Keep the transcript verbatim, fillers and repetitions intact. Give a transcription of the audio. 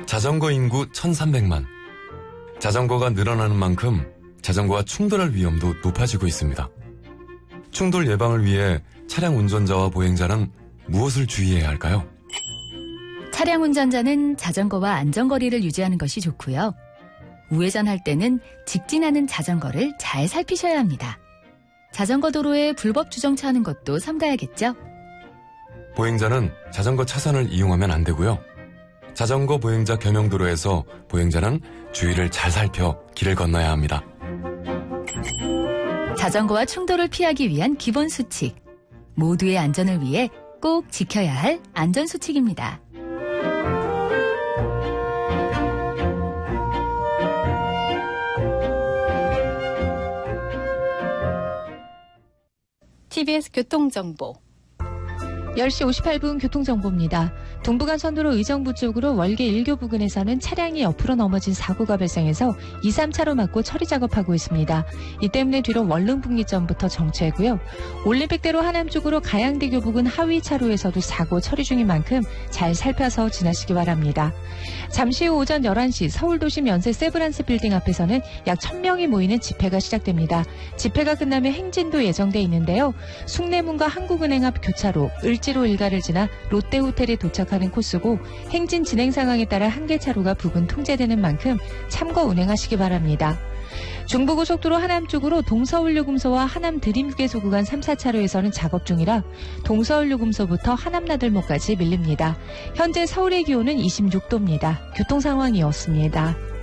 자전거 인구 천삼백만. 자전거가 늘어나는 만큼 자전거와 충돌할 위험도 높아지고 있습니다. 충돌 예방을 위해 차량 운전자와 보행자는 무엇을 주의해야 할까요? 차량 운전자는 자전거와 안전거리를 유지하는 것이 좋고요. 우회전할 때는 직진하는 자전거를 잘 살피셔야 합니다. 자전거 도로에 불법 주정차하는 것도 삼가야겠죠? 보행자는 자전거 차선을 이용하면 안 되고요. 자전거 보행자 겸용도로에서 보행자는 주의를 잘 살펴 길을 건너야 합니다. 자전거와 충돌을 피하기 위한 기본 수칙. 모두의 안전을 위해 꼭 지켜야 할 안전수칙입니다. 티비에스 교통정보. 열 시 오십팔 분 교통정보입니다. 동부간선도로 의정부 쪽으로 월계 일 교 부근에서는 차량이 옆으로 넘어진 사고가 발생해서 이, 삼 차로 막고 처리 작업하고 있습니다. 이 때문에 뒤로 원릉분기점부터 정체고요. 올림픽대로 하남 쪽으로 가양대교 부근 하위 차로에서도 사고 처리 중인 만큼 잘 살펴서 지나시기 바랍니다. 잠시 후 오전 열한 시 서울도심 연세 세브란스 빌딩 앞에서는 약 천 명이 모이는 집회가 시작됩니다. 집회가 끝나면 행진도 예정돼 있는데요. 숭례문과 한국은행 앞 교차로, 을지로 일가를 지나 롯데호텔에 도착하는 코스고 행진 진행 상황에 따라 한 개 차로가 부근 통제되는 만큼 참고 운행하시기 바랍니다. 중부고속도로 하남 쪽으로 동서울요금소와 하남 드림휴게소 구간 삼, 사 차로에서는 작업 중이라 동서울요금소부터 하남나들목까지 밀립니다. 현재 서울의 기온은 이십육 도입니다. 교통 상황이었습니다.